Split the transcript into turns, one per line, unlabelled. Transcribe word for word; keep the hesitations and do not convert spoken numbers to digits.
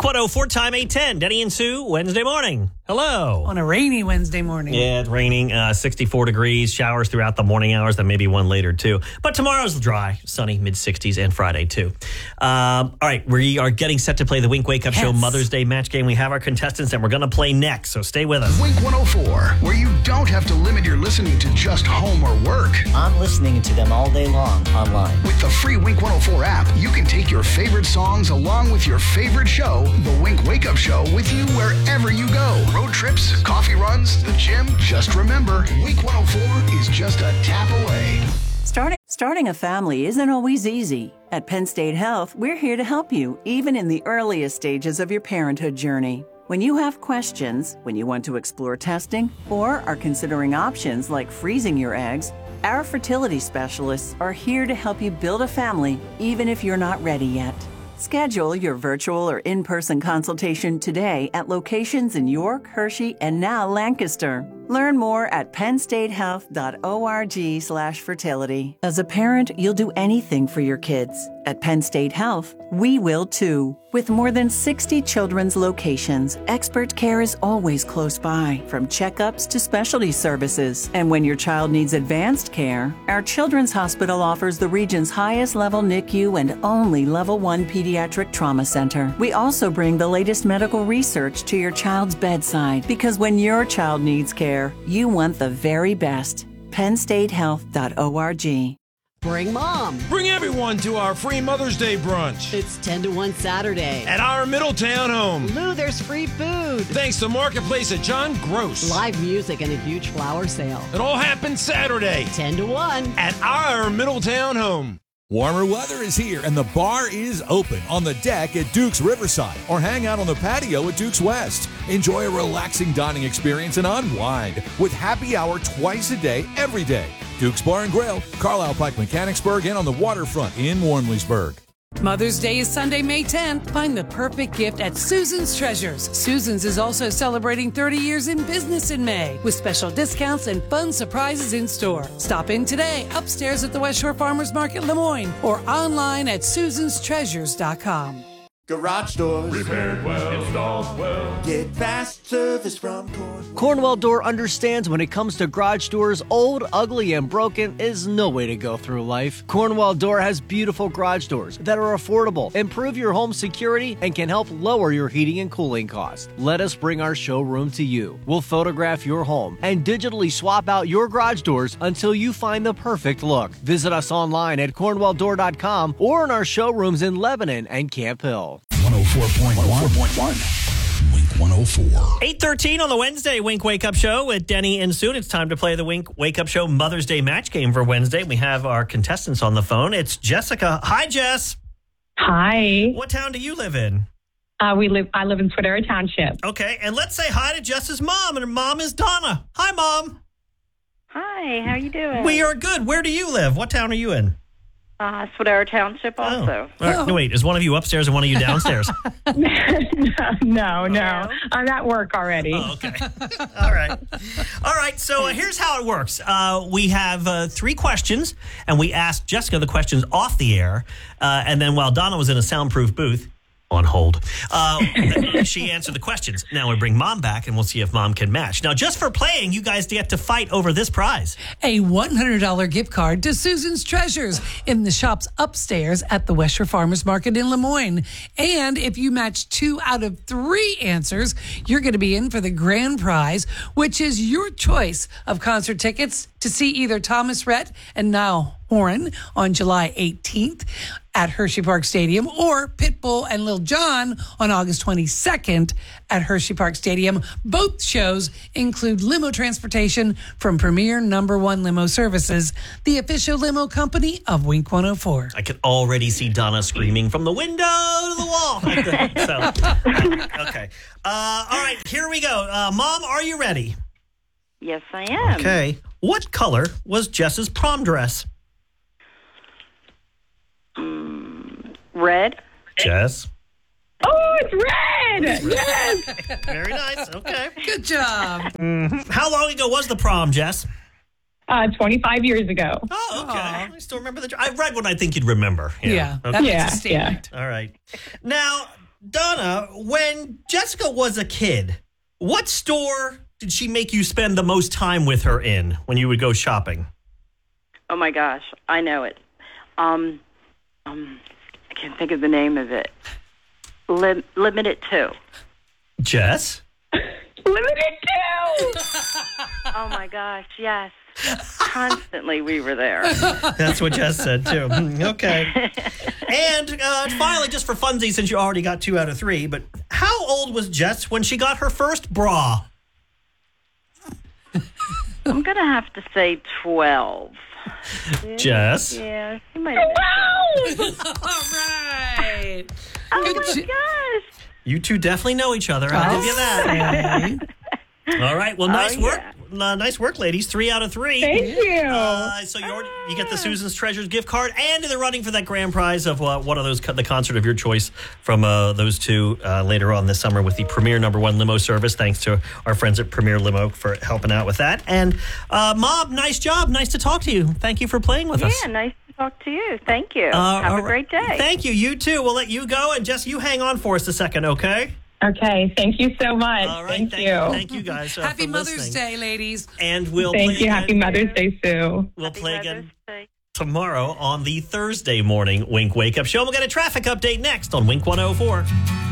one oh four, time eight ten. Denny and Sue, Wednesday morning. Hello.
On a rainy Wednesday morning.
Yeah, it's raining, uh, sixty-four degrees, showers throughout the morning hours, then maybe one later too. But tomorrow's dry, sunny, mid sixties, and Friday too. Um, all right, we are getting set to play the Wink Wake Up
Yes.
Show Mother's Day match game. We have our contestants, and we're going to play next, so stay with us.
Wink one oh four, where you don't have to limit your listening to just home or work.
I'm listening to them all day long online.
With the free Wink one oh four app, you can take your favorite songs along with your favorite show, the Wink Wake Up Show, with you wherever you go. Road trips, coffee runs, the gym. Just remember, Wink one oh four is just a tap away.
Starting, starting a family isn't always easy. At Penn State Health, we're here to help you, even in the earliest stages of your parenthood journey. When you have questions, when you want to explore testing, or are considering options like freezing your eggs, our fertility specialists are here to help you build a family, even if you're not ready yet. Schedule your virtual or in-person consultation today at locations in York, Hershey, and now Lancaster. Learn more at pennstatehealth.org slash fertility. As a parent, you'll do anything for your kids. At Penn State Health, we will too. With more than sixty children's locations, expert care is always close by, from checkups to specialty services. And when your child needs advanced care, our Children's Hospital offers the region's highest level N I C U and only level one pediatric trauma center. We also bring the latest medical research to your child's bedside, because when your child needs care, you want the very best. penn state health dot org.
Bring mom.
Bring everyone to our free Mother's Day brunch
It's ten to one Saturday.
at our Middletown home.
Lou, there's free food.
Thanks to Marketplace at John Gross.
Live music and a huge flower sale.
It all happens Saturday
ten to one.
at our Middletown home.
Warmer weather is here, and the bar is open on the deck at Duke's Riverside, or hang out on the patio at Duke's West. Enjoy a relaxing dining experience and unwind with happy hour twice a day, every day. Duke's Bar and Grill, Carlisle Pike, Mechanicsburg, and on the waterfront in Warmleysburg.
Mother's Day is Sunday, May tenth. Find the perfect gift at Susan's Treasures. Susan's is also celebrating thirty years in business in May, with special discounts and fun surprises in store. Stop in today, upstairs at the West Shore Farmers Market, Lemoyne, or online at susans treasures dot com.
Garage doors. Repaired well. Installed well. Get fast service from Cornwell.
Cornwell Door understands when it comes to garage doors, old, ugly, and broken is no way to go through life. Cornwell Door has beautiful garage doors that are affordable, improve your home security, and can help lower your heating and cooling costs. Let us bring our showroom to you. We'll photograph your home and digitally swap out your garage doors until you find the perfect look. Visit us online at cornwell door dot com or in our showrooms in Lebanon and Camp Hill.
one oh four point one. Wink one oh four.
eight thirteen on the Wednesday Wink Wake Up Show with Denny and Sue. It's time to play the Wink Wake Up Show Mother's Day match game for Wednesday. We have our contestants on the phone. It's Jessica. Hi, Jess.
Hi.
What town do you live in?
Uh, we live. I live in Swadera Township.
Okay, and let's say hi to Jess's mom, and her mom is Donna. Hi, Mom.
Hi, how you doing?
We are good. Where do you live? What town are you in?
Uh, Swadera Township also.
Oh. All right. No, wait, is one of you upstairs and one of you downstairs?
no, no. I'm at work already.
Oh, okay. All right. All right, so uh, here's how it works. Uh, we have uh, three questions, and we asked Jessica the questions off the air, uh, and then while Donna was in a soundproof booth, on hold, uh, she answered the questions. Now we bring Mom back, and we'll see if Mom can match. Now, just for playing, you guys get to fight over this prize.
A one hundred dollars gift card to Susan's Treasures in the shops upstairs at the West Shore Farmers Market in Lemoyne. And if you match two out of three answers, you're going to be in for the grand prize, which is your choice of concert tickets to see either Thomas Rhett and Niall Horan on July eighteenth at Hershey Park Stadium, or Pitbull and Lil Jon on August twenty-second at Hershey Park Stadium. Both shows include limo transportation from Premier Number One Limo Services, the official limo company of Wink one oh four.
I can already see Donna screaming from the window to the wall. so, okay. Uh, all right, here we go. Uh, Mom, are you ready?
Yes, I am.
Okay. What color was Jess's prom dress?
Red.
Jess.
Oh, it's red! Yes!
Very nice. Okay.
Good job.
Mm-hmm. How long ago was the prom, Jess?
Uh, twenty-five years ago.
Oh, okay. Aww. I still remember the. I read what I think you'd remember.
Yeah.
Yeah.
That
Okay.
makes a statement.
All right. Now, Donna, when Jessica was a kid, what store did she make you spend the most time with her in when you would go shopping?
Oh my gosh, I know it. Um, um, I can't think of the name of it. Lim- Limited Two.
Jess?
Limited Two!
Oh my gosh, yes. Constantly we were there.
That's what Jess said, too. Okay. And uh, finally, just for funsies, since you already got two out of three, but how old was Jess when she got her first bra?
I'm going to have to say twelve.
Jess?
Yeah, she might have been.
All right.
Oh
Good
my
j-
gosh.
You two definitely know each other. I'll give you that. All right. Well, nice
Oh,
work.
yeah.
Uh, nice work, ladies. Three out of three.
Thank you.
Uh, so you already, you get the Susan's Treasures gift card and in the running for that grand prize of uh, one of those, the concert of your choice from uh, those two uh, later on this summer with the Premier Number One Limo Service. Thanks to our friends at Premier Limo for helping out with that. And uh, Mob, nice job. Nice to talk to you. Thank you for playing with
Yeah,
us.
nice to talk to you. Thank you.
Uh,
Have
all
a great
right.
day.
Thank you. You too. We'll let you go. And Jess, you hang on for us a second, okay?
Okay, thank you so much.
All right.
Thank,
Thank
you.
Thank you guys. Uh,
Happy
for
Mother's
listening.
Day, ladies.
And we'll
Thank
play
you.
again.
Happy Mother's Day, Sue.
We'll
Happy
play
Mother's
again
Day.
tomorrow on the Thursday morning Wink Wake Up Show. We'll get a traffic update next on Wink one oh four.